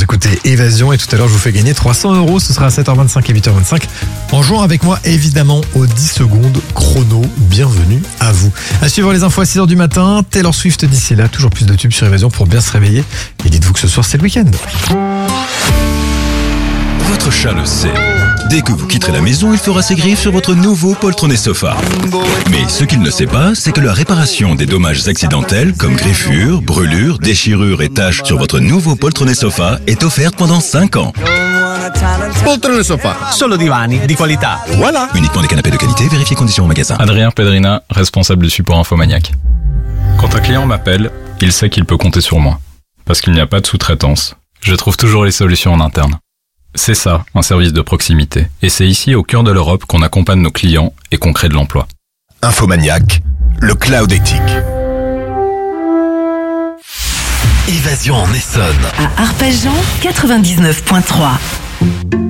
écoutez Évasion et tout à l'heure je vous fais gagner 300 €. Ce sera à 7h25 et 8h25. En jouant avec moi évidemment aux 10 secondes chrono. Bienvenue à vous. À suivre les infos à 6h du matin. Taylor Swift d'ici là. Toujours plus de tubes sur Évasion pour bien se réveiller. Et dites-vous que ce soir c'est le week-end. Votre chat le sait. Dès que vous quitterez la maison, il fera ses griffes sur votre nouveau poltronné sofa. Mais ce qu'il ne sait pas, c'est que la réparation des dommages accidentels comme griffures, brûlures, déchirures et taches sur votre nouveau poltronné sofa est offerte pendant 5 ans. Poltrone Sofa. Solo divani di qualità. Voilà. Uniquement des canapés de qualité, vérifiez conditions au magasin. Adrien Pedrina, responsable du support Infomaniac. Quand un client m'appelle, il sait qu'il peut compter sur moi. Parce qu'il n'y a pas de sous-traitance. Je trouve toujours les solutions en interne. C'est ça, un service de proximité. Et c'est ici, au cœur de l'Europe, qu'on accompagne nos clients et qu'on crée de l'emploi. Infomaniac, le cloud éthique. Évasion en Essonne. À Arpajon 99.3.